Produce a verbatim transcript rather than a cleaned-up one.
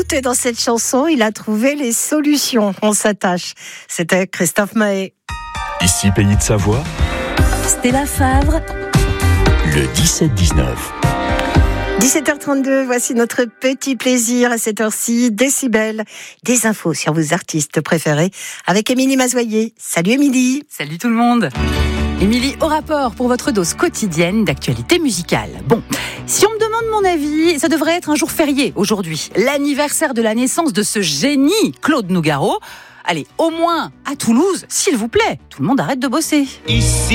Tout est dans cette chanson, il a trouvé les solutions. On s'attache. C'était Christophe Maé. Ici Pays de Savoie, Stella Favre. le dix-sept dix-neuf. dix-sept heures trente-deux, voici notre petit plaisir à cette heure-ci. Décibel, des infos sur vos artistes préférés avec Émilie Mazoyer. Salut Émilie. Salut tout le monde. Émilie, au rapport pour votre dose quotidienne d'actualité musicale. Bon, si on me demande mon avis, ça devrait être un jour férié aujourd'hui. L'anniversaire de la naissance de ce génie, Claude Nougaro. Allez, au moins à Toulouse, s'il vous plaît. Tout le monde arrête de bosser. Ici